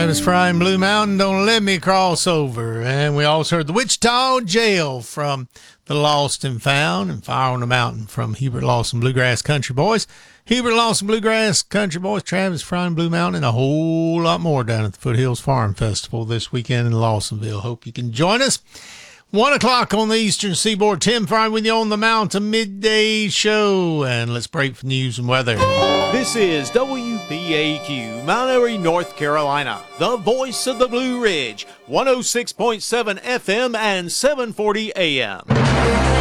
Travis Fry and Blue Mountain, Don't Let Me Cross Over. And we also heard the Wichita Jail from the Lost and Found, and Fire on the Mountain from Hubert Lawson Bluegrass Country Boys. Hubert Lawson Bluegrass Country Boys, Travis Fry and Blue Mountain, and a whole lot more down at the Foothills Farm Festival this weekend in Lawsonville. Hope you can join us. 1 o'clock on the Eastern Seaboard. Tim Fry with you on the Mountain Midday Show. And let's break for news and weather. This is WPAQ, Mount Airy, North Carolina, the voice of the Blue Ridge, 106.7 FM and 740 AM.